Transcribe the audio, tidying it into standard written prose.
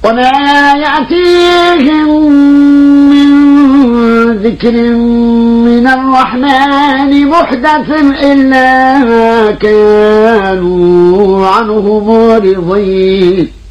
وما يأتيهم من ذكر من الرحمن محدث إلا كانوا عنه معرضين